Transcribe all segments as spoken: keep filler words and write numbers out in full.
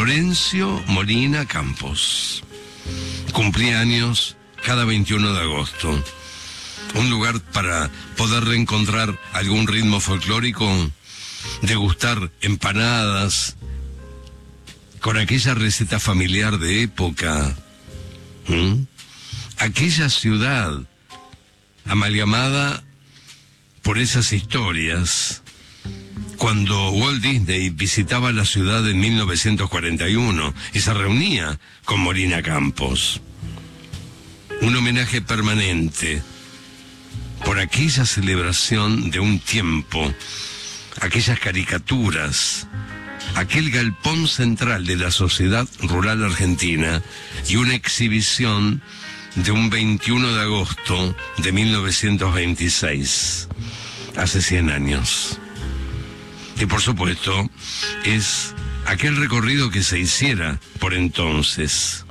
Florencio Molina Campos. Cumplía años cada veintiuno de agosto. Un lugar para poder reencontrar algún ritmo folclórico, degustar empanadas con aquella receta familiar de época. ¿Mm? Aquella ciudad amalgamada por esas historias. Cuando Walt Disney visitaba la ciudad en mil novecientos cuarenta y uno y se reunía con Molina Campos. Un homenaje permanente por aquella celebración de un tiempo, aquellas caricaturas, aquel galpón central de la sociedad rural argentina y una exhibición de un veintiuno de agosto de mil novecientos veintiséis, hace cien años. Y por supuesto, es aquel recorrido que se hiciera por entonces.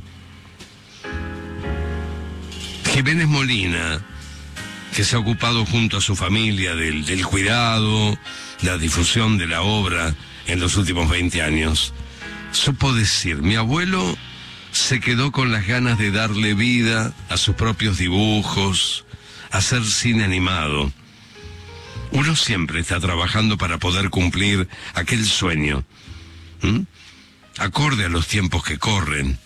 Jiménez Molina, que se ha ocupado junto a su familia del, del cuidado, la difusión de la obra en los últimos veinte años, supo decir: mi abuelo se quedó con las ganas de darle vida a sus propios dibujos, a hacer cine animado. Uno siempre está trabajando para poder cumplir aquel sueño, ¿Mm? acorde a los tiempos que corren.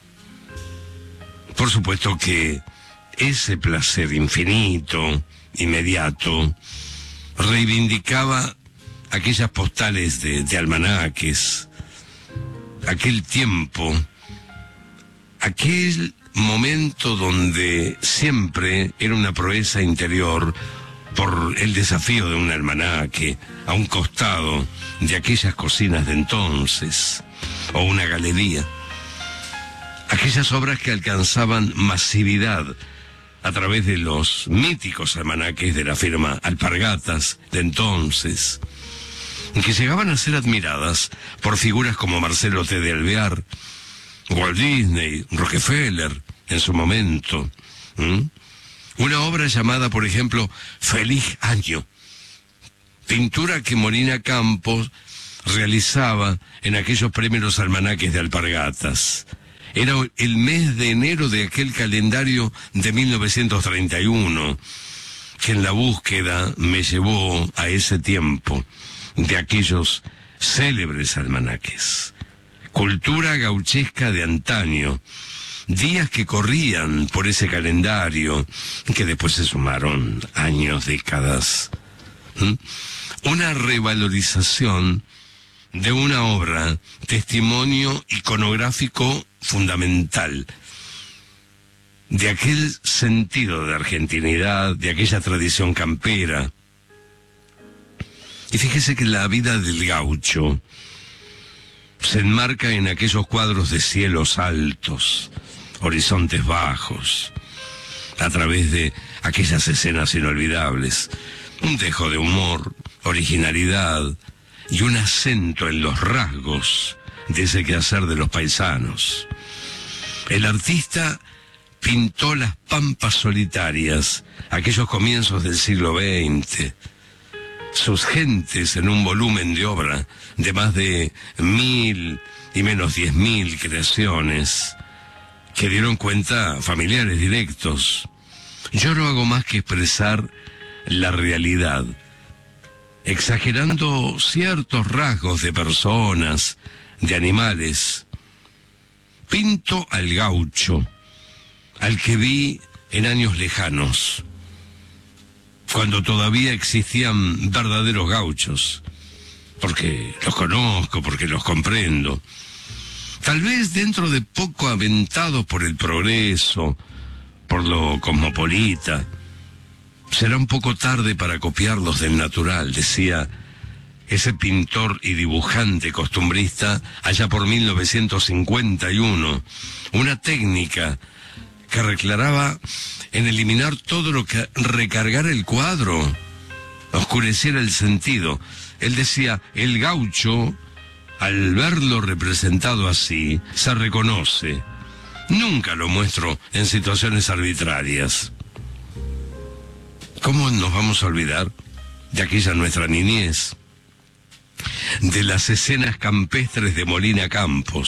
Por supuesto que ese placer infinito, inmediato, reivindicaba aquellas postales de, de almanaques, aquel tiempo, aquel momento donde siempre era una proeza interior por el desafío de un almanaque a un costado de aquellas cocinas de entonces, o una galería. Aquellas obras que alcanzaban masividad a través de los míticos almanaques de la firma Alpargatas de entonces, que llegaban a ser admiradas por figuras como Marcelo T. de Alvear, Walt Disney, Rockefeller, en su momento. ¿Mm? Una obra llamada, por ejemplo, Feliz Año, pintura que Molina Campos realizaba en aquellos primeros almanaques de Alpargatas. Era el mes de enero de aquel calendario de mil novecientos treinta y uno, que en la búsqueda me llevó a ese tiempo de aquellos célebres almanaques. Cultura gauchesca de antaño, días que corrían por ese calendario, que después se sumaron años, décadas. ¿Mm? Una revalorización de una obra, testimonio iconográfico fundamental de aquel sentido de argentinidad, de aquella tradición campera. Y fíjese que la vida del gaucho se enmarca en aquellos cuadros de cielos altos, horizontes bajos, a través de aquellas escenas inolvidables, un dejo de humor, originalidad y un acento en los rasgos de ese quehacer de los paisanos. El artista pintó las pampas solitarias, aquellos comienzos del siglo veinte, sus gentes en un volumen de obra de más de mil y menos diez mil creaciones que dieron cuenta familiares directos. Yo no hago más que expresar la realidad, exagerando ciertos rasgos de personas, de animales. Pinto al gaucho, al que vi en años lejanos, cuando todavía existían verdaderos gauchos, porque los conozco, porque los comprendo. Tal vez dentro de poco aventados por el progreso, por lo cosmopolita, será un poco tarde para copiarlos del natural, decía ese pintor y dibujante costumbrista allá por mil novecientos cincuenta y uno, una técnica que reclaraba en eliminar todo lo que recargara el cuadro, oscureciera el sentido. Él decía: el gaucho, al verlo representado así, se reconoce. Nunca lo muestro en situaciones arbitrarias. ¿Cómo nos vamos a olvidar de aquella nuestra niñez, de las escenas campestres de Molina Campos?